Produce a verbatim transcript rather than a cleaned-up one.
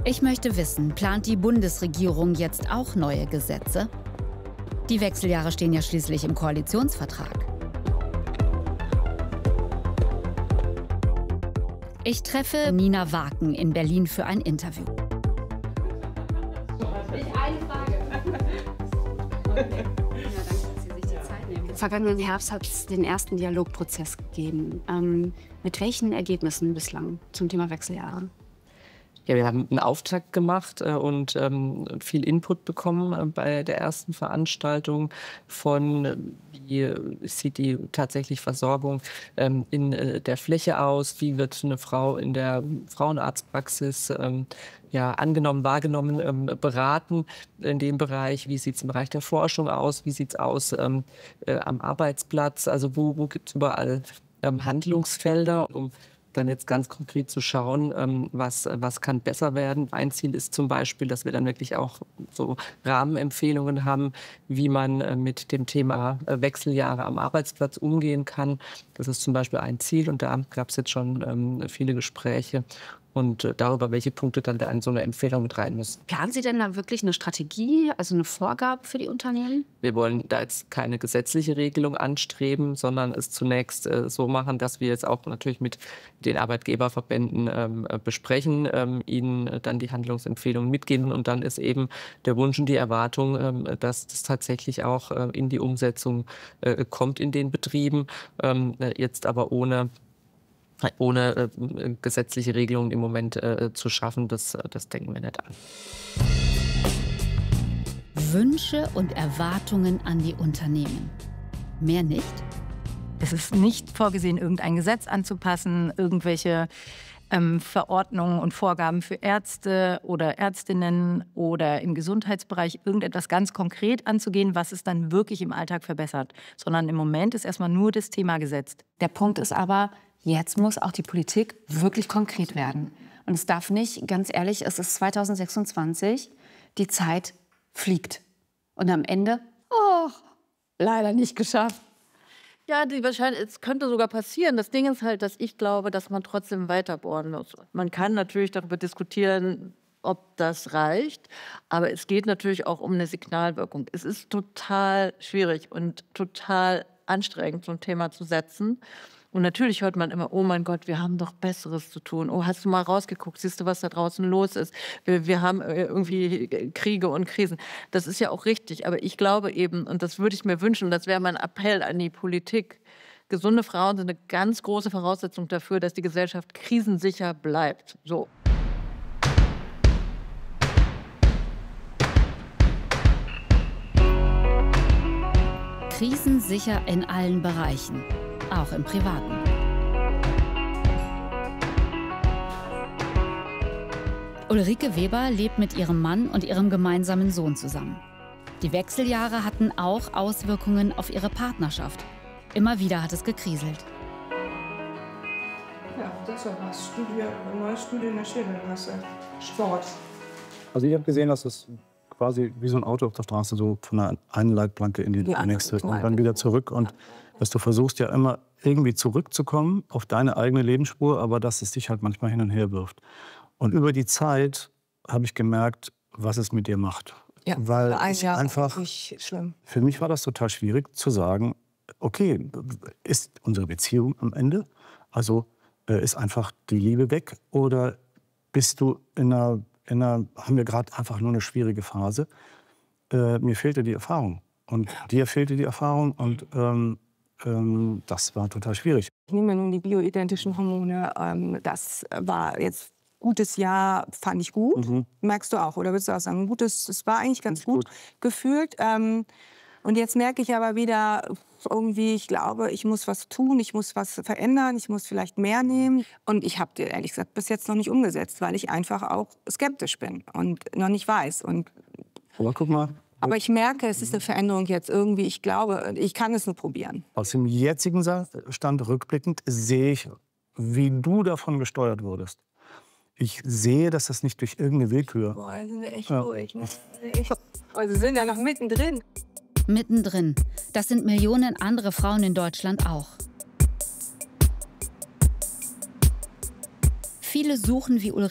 Ich möchte wissen, plant die Bundesregierung jetzt auch neue Gesetze? Die Wechseljahre stehen ja schließlich im Koalitionsvertrag. Ich treffe Nina Waken in Berlin für ein Interview. Ich eine Frage. Okay. Vergangenen Herbst hat es den ersten Dialogprozess gegeben. Ähm, mit welchen Ergebnissen bislang zum Thema Wechseljahre? Ja, wir haben einen Auftakt gemacht äh, und ähm, viel Input bekommen äh, bei der ersten Veranstaltung von, äh, wie sieht die tatsächlich Versorgung ähm, in äh, der Fläche aus, wie wird eine Frau in der Frauenarztpraxis ähm, ja, angenommen, wahrgenommen, ähm, beraten in dem Bereich, wie sieht es im Bereich der Forschung aus, wie sieht es aus ähm, äh, am Arbeitsplatz, also wo, wo gibt es überall ähm, Handlungsfelder, um dann jetzt ganz konkret zu schauen, ähm, was, was kann besser werden. Ein Ziel ist zum Beispiel, dass wir dann wirklich auch so Rahmenempfehlungen haben, wie man äh, mit dem Thema äh, Wechseljahre am Arbeitsplatz umgehen kann. Das ist zum Beispiel ein Ziel und da gab es jetzt schon ähm, viele Gespräche. Und äh, darüber, welche Punkte dann da in so eine Empfehlung mit rein müssen. Planen Sie denn da wirklich eine Strategie, also eine Vorgabe für die Unternehmen? Wir wollen da jetzt keine gesetzliche Regelung anstreben, sondern es zunächst äh, so machen, dass wir jetzt auch natürlich mit den Arbeitgeberverbänden ähm, besprechen, ähm, ihnen äh, dann die Handlungsempfehlungen mitgeben. Und dann ist eben der Wunsch und die Erwartung, ähm, dass das tatsächlich auch äh, in die Umsetzung äh, kommt in den Betrieben. Ähm, jetzt aber ohne ohne äh, gesetzliche Regelungen im Moment äh, zu schaffen, das, das denken wir nicht an. Wünsche und Erwartungen an die Unternehmen. Mehr nicht? Es ist nicht vorgesehen, irgendein Gesetz anzupassen, irgendwelche ähm, Verordnungen und Vorgaben für Ärzte oder Ärztinnen oder im Gesundheitsbereich irgendetwas ganz konkret anzugehen, was es dann wirklich im Alltag verbessert. Sondern im Moment ist erstmal nur das Thema gesetzt. Der Punkt ist aber, jetzt muss auch die Politik wirklich konkret werden. Und es darf nicht, ganz ehrlich, es ist zweitausendsechsundzwanzig, die Zeit fliegt. Und am Ende, oh, leider nicht geschafft. Ja, die wahrscheinlich, es könnte sogar passieren. Das Ding ist halt, dass ich glaube, dass man trotzdem weiter bohren muss. Man kann natürlich darüber diskutieren, ob das reicht. Aber es geht natürlich auch um eine Signalwirkung. Es ist total schwierig und total anstrengend, so ein Thema zu setzen. Und natürlich hört man immer, oh mein Gott, wir haben doch Besseres zu tun. Oh, hast du mal rausgeguckt? Siehst du, was da draußen los ist? Wir, wir haben irgendwie Kriege und Krisen. Das ist ja auch richtig. Aber ich glaube eben, und das würde ich mir wünschen, das wäre mein Appell an die Politik, gesunde Frauen sind eine ganz große Voraussetzung dafür, dass die Gesellschaft krisensicher bleibt. So. Krisensicher in allen Bereichen. Auch im Privaten. Ulrike Weber lebt mit ihrem Mann und ihrem gemeinsamen Sohn zusammen. Die Wechseljahre hatten auch Auswirkungen auf ihre Partnerschaft. Immer wieder hat es gekriselt. Ja, das war was. Studio, ein neues Studio in der Schädelgasse. Sport. Also ich habe gesehen, dass es quasi wie so ein Auto auf der Straße so von der einen Leitplanke in die Ja, nächste und dann wieder zurück. Und dass du versuchst ja immer irgendwie zurückzukommen auf deine eigene Lebensspur, aber dass es dich halt manchmal hin und her wirft. Und über die Zeit habe ich gemerkt, was es mit dir macht. Ja, weil ein Jahr einfach, nicht schlimm. für mich war das total schwierig zu sagen, okay, ist unsere Beziehung am Ende? Also äh, ist einfach die Liebe weg oder bist du in einer, in einer haben wir gerade einfach nur eine schwierige Phase? Äh, mir fehlte die Erfahrung und dir fehlte die Erfahrung und ähm, ähm, das war total schwierig. Ich nehme nun die bioidentischen Hormone. Ähm, das war jetzt ein gutes Jahr, fand ich gut. Mhm. Merkst du auch, oder würdest du auch sagen, gutes, es war eigentlich ganz gut, gut gefühlt. Ähm, und jetzt merke ich aber wieder irgendwie, ich glaube, ich muss was tun, ich muss was verändern, ich muss vielleicht mehr nehmen. Und ich habe dir ehrlich gesagt bis jetzt noch nicht umgesetzt, weil ich einfach auch skeptisch bin und noch nicht weiß. Und aber guck mal. Aber ich merke, es ist eine Veränderung jetzt irgendwie. Ich glaube, ich kann es nur probieren. Aus dem jetzigen Stand rückblickend sehe ich, wie du davon gesteuert wurdest. Ich sehe, dass das nicht durch irgendeine Willkür... Boah, sind wir echt ruhig. Ne? Also sind ja noch mittendrin. Mittendrin. Das sind Millionen andere Frauen in Deutschland auch. Viele suchen wie Ulrike